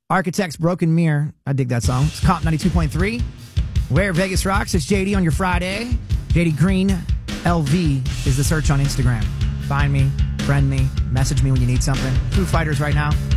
Architects, Broken Mirror. I dig that song. It's Comp 92.3. Where Vegas Rocks. It's JD on your Friday. JD Green LV is the search on Instagram. Find me, friend me, message me when you need something. Foo Fighters right now.